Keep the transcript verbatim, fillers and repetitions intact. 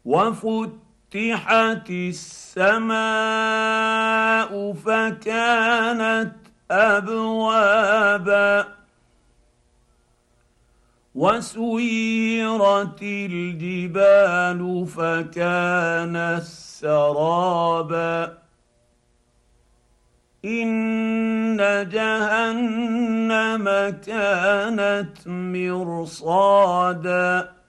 وفتحت السماء فكانت ابوابا وسيرت الجبال فكانت سرابا ان جهنم كانت مرصادا